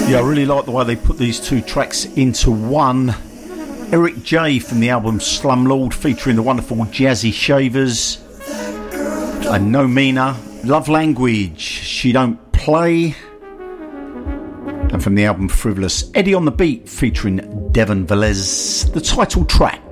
Yeah, I really like the way they put these two tracks into one. Eric J from the album Slumlord, featuring the wonderful Jazzy Shavers. And No Mina, Love Language, She Don't Play. And from the album Frivolous, Eddie on the Beat, featuring Devon Velez, the title track.